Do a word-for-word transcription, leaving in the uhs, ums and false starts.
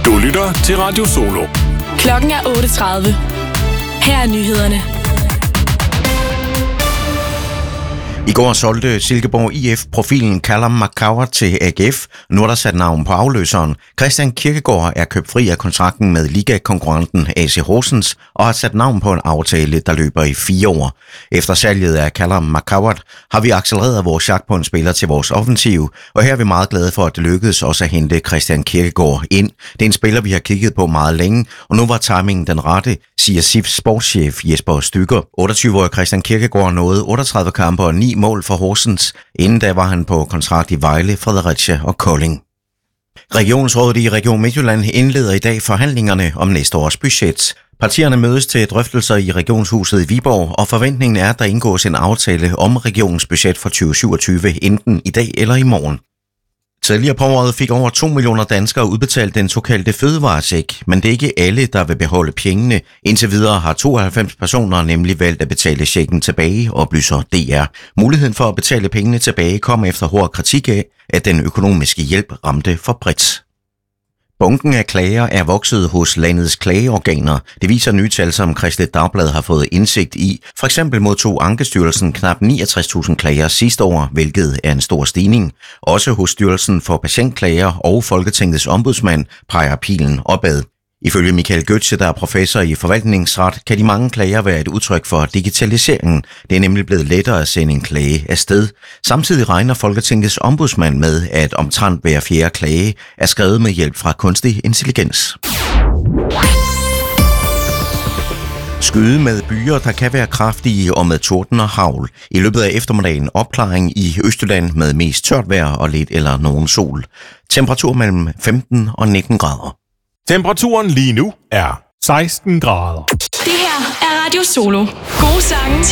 Du lytter til Radio Solo. Klokken er otte tredive. Her er nyhederne. I går solgte Silkeborg I F-profilen Callum McCowart til A G F. Nu er der sat navn på afløseren. Christian Kierkegaard er købt fri af kontrakten med ligakonkurrenten A C Horsens og har sat navn på en aftale, der løber i fire år. Efter salget af Callum McCowart har vi accelereret vores jagt på en spiller til vores offensiv, og her er vi meget glade for, at det lykkedes også at hente Christian Kierkegaard ind. Det er en spiller, vi har kigget på meget længe, og nu var timingen den rette, siger S I F's sportschef Jesper Stykker. otteogtyve-årige Christian Kierkegaard nåede otteogtredive kampe og ni mål for Horsens. Inden da var han på kontrakt i Vejle, Fredericia og Kolding. Regionsrådet i Region Midtjylland indleder i dag forhandlingerne om næste års budget. Partierne mødes til drøftelser i Regionshuset i Viborg, og forventningen er, at der indgås en aftale om regionens budget for tyve syvogtyve enten i dag eller i morgen. Tidligere på året fik over to millioner danskere udbetalt den såkaldte fødevarecheck, men det er ikke alle, der vil beholde pengene. Indtil videre har tooghalvfems personer nemlig valgt at betale checken tilbage, oplyser D R. Muligheden for at betale pengene tilbage kom efter hård kritik af, at den økonomiske hjælp ramte for bredt. Bunken af klager er vokset hos landets klageorganer. Det viser nye tal, som Kristeligt Dagblad har fået indsigt i. For eksempel modtog Ankestyrelsen knap niogtres tusind klager sidste år, hvilket er en stor stigning. Også hos Styrelsen for Patientklager og Folketingets ombudsmand peger pilen opad. Ifølge Michael Götze, der er professor i forvaltningsret, kan de mange klager være et udtryk for digitaliseringen. Det er nemlig blevet lettere at sende en klage afsted. Samtidig regner Folketingets ombudsmand med, at omtrent hver fjerde klage er skrevet med hjælp fra kunstig intelligens. Skyde med byer, der kan være kraftige og med torden og hagl. I løbet af eftermiddagen opklaring i Østjylland med mest tørt vejr og lidt eller nogen sol. Temperatur mellem femten og nitten grader. Temperaturen lige nu er seksten grader. Det her er Radio Solo. Gode sange